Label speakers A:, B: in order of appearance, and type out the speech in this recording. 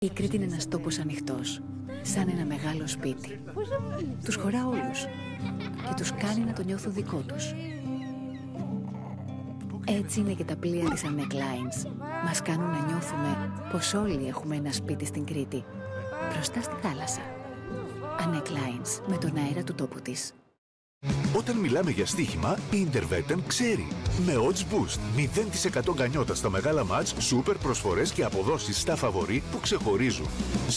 A: Η Κρήτη είναι ένας τόπος ανοιχτός, σαν ένα μεγάλο σπίτι. Τους χωρά όλους και τους κάνει να το νιώθουν δικό τους. Έτσι είναι και τα πλοία της Annec Lines. Μας κάνουν να νιώθουμε πως όλοι έχουμε ένα σπίτι στην Κρήτη, μπροστά στη θάλασσα. Annec Lines, με τον αέρα του τόπου της.
B: Όταν μιλάμε για στοίχημα, η Intervetten ξέρει. Με Odds Boost, 0% γκανιότα στα μεγάλα μάτς, σούπερ προσφορές και αποδόσεις στα φαβορί που ξεχωρίζουν.